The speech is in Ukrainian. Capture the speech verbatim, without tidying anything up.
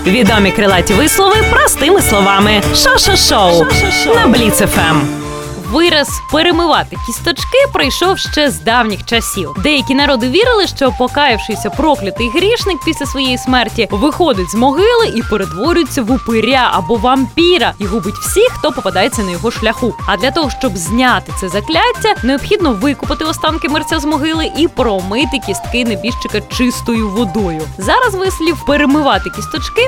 Відомі крилаті вислови простими словами. Шо-шо-шоу на Бліц еф ем. Вираз «перемивати кісточки» прийшов ще з давніх часів. Деякі народи вірили, що покаявшийся проклятий грішник після своєї смерті виходить з могили і перетворюється в упиря або вампіра і губить всіх, хто попадається на його шляху. А для того, щоб зняти це закляття, необхідно викопати останки мерця з могили і промити кістки небіжчика чистою водою. Зараз вислів «перемивати кісточки»